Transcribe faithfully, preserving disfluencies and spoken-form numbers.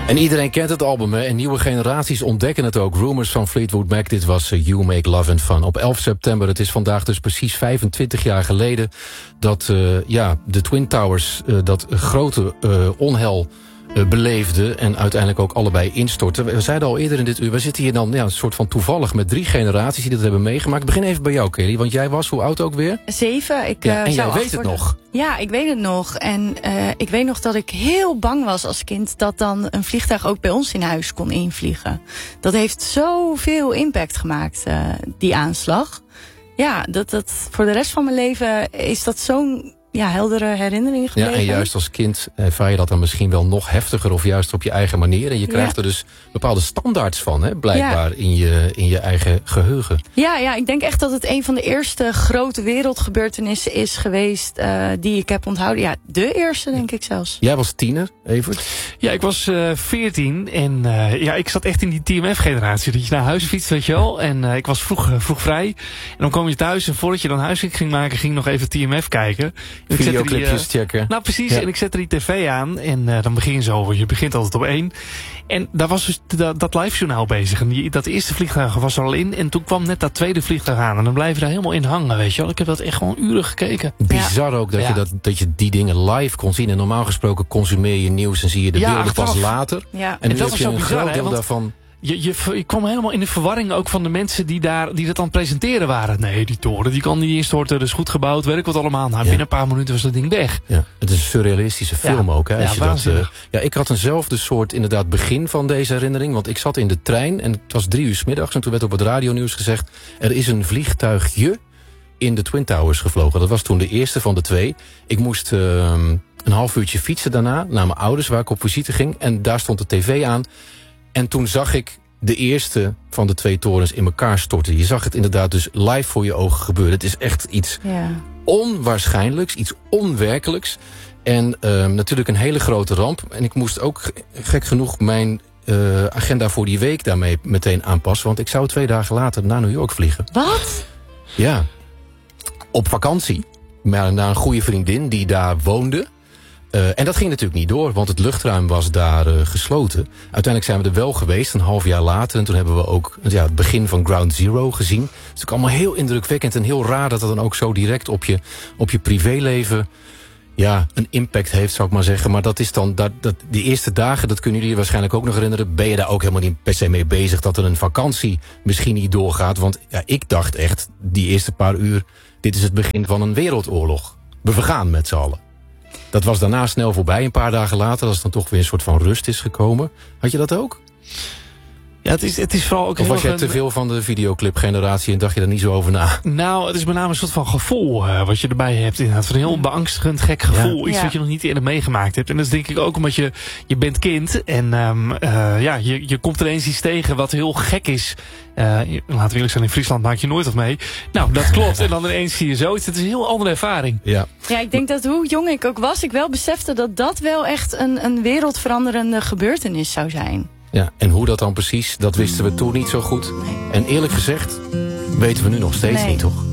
En iedereen kent het album, hè? En nieuwe generaties ontdekken het ook. Rumors van Fleetwood Mac, dit was uh, You Make Love and Fun. Op elf september, het is vandaag dus precies vijfentwintig jaar geleden... dat uh, ja, de Twin Towers uh, dat grote uh, onheil uh, beleefden... en uiteindelijk ook allebei instortten. We zeiden al eerder in dit uur, we zitten hier dan ja, een soort van toevallig... met drie generaties die dat hebben meegemaakt. Ik begin even bij jou, Kelly, want jij was hoe oud ook weer? Zeven. Ik, ja, en uh, jij weet het worden. nog? Ja, ik weet het nog. En uh, ik weet nog dat ik heel bang was als kind... dat dan een vliegtuig ook bij ons in huis kon invliegen. Dat heeft zoveel impact gemaakt, uh, die aanslag. Ja, dat, dat, voor de rest van mijn leven is dat zo'n ja, heldere herinnering gebleven. Ja, en juist als kind ervaar je dat dan misschien wel nog heftiger... of juist op je eigen manier. En je krijgt ja. er dus bepaalde standaards van, hè, blijkbaar, ja. in, je, in je eigen geheugen. Ja, ja, ik denk echt dat het een van de eerste grote wereldgebeurtenissen is geweest... Uh, die ik heb onthouden. Ja, de eerste, denk ik zelfs. Jij was tiener, Evert? Ja, ik was uh, veertien en uh, ja, ik zat echt in die T M F-generatie. Dat je naar huis fietst, weet je wel. En uh, ik was vroeg, uh, vroeg vrij. En dan kwam je thuis en voordat je dan huiswerk ging maken... ging nog even T M F kijken. Videoclipjes uh, checken. Nou precies, ja. en ik zette die tv aan en uh, dan begin je zo, je begint altijd op één. En daar was dus dat, dat live-journaal bezig. En die, dat eerste vliegtuig was er al in en toen kwam net dat tweede vliegtuig aan. En dan blijf je daar helemaal in hangen, weet je wel. Ik heb dat echt gewoon uren gekeken. Bizar ja. ook dat, ja. je dat, dat je die dingen live kon zien. En normaal gesproken consumeer je nieuws en zie je de ja, beelden pas achteraf. later. Ja. En, en nu dat heb was je een zo bizar, groot deel hè, daarvan... Je, je, je kwam helemaal in de verwarring ook van de mensen die, daar, die dat aan het presenteren waren. Nee, die toren die kan niet instorten, dat is goed gebouwd, werk wat allemaal. Nou, ja. binnen een paar minuten was dat ding weg. Ja, het is een surrealistische film ja. ook. Hè, als ja, je dat, uh, ja, ik had eenzelfde soort inderdaad begin van deze herinnering. Want ik zat in de trein en het was drie uur 's middags. En toen werd op het radionieuws gezegd... er is een vliegtuigje in de Twin Towers gevlogen. Dat was toen de eerste van de twee. Ik moest uh, een half uurtje fietsen daarna naar mijn ouders... waar ik op visite ging. En daar stond de tv aan... En toen zag ik de eerste van de twee torens in elkaar storten. Je zag het inderdaad dus live voor je ogen gebeuren. Het is echt iets ja. onwaarschijnlijks, iets onwerkelijks. En uh, natuurlijk een hele grote ramp. En ik moest ook gek genoeg mijn uh, agenda voor die week daarmee meteen aanpassen. Want ik zou twee dagen later naar New York vliegen. Wat? Ja, op vakantie. Maar naar een goede vriendin die daar woonde. Uh, en dat ging natuurlijk niet door, want het luchtruim was daar uh, gesloten. Uiteindelijk zijn we er wel geweest, een half jaar later. En toen hebben we ook ja, het begin van Ground Zero gezien. Het is natuurlijk allemaal heel indrukwekkend en heel raar... dat dat dan ook zo direct op je, op je privéleven ja, een impact heeft, zou ik maar zeggen. Maar dat is dan, dat, dat, die eerste dagen, dat kunnen jullie je waarschijnlijk ook nog herinneren... ben je daar ook helemaal niet per se mee bezig... dat er een vakantie misschien niet doorgaat. Want ja, ik dacht echt, die eerste paar uur... dit is het begin van een wereldoorlog. We vergaan met z'n allen. Dat was daarna snel voorbij, een paar dagen later... als het dan toch weer een soort van rust is gekomen. Had je dat ook? Ja, het is, het is vooral ook of was jij een... te veel van de videoclip-generatie... en dacht je daar niet zo over na? Nou, het is met name een soort van gevoel uh, wat je erbij hebt. Inderdaad, van een heel beangstigend, gek gevoel. Ja. Iets ja. wat je nog niet eerder meegemaakt hebt. En dat is denk ik ook omdat je, je bent kind. En um, uh, ja, je, je komt ineens iets tegen wat heel gek is. Uh, laten we eerlijk zijn, in Friesland maak je nooit wat mee. Nou, dat klopt. En dan ineens zie je zoiets. Het is een heel andere ervaring. Ja, ja ik denk dat hoe jong ik ook was... ik wel besefte dat dat wel echt een, een wereldveranderende gebeurtenis zou zijn. Ja, en hoe dat dan precies, dat wisten we toen niet zo goed. En eerlijk gezegd, weten we nu nog steeds nee. niet, toch?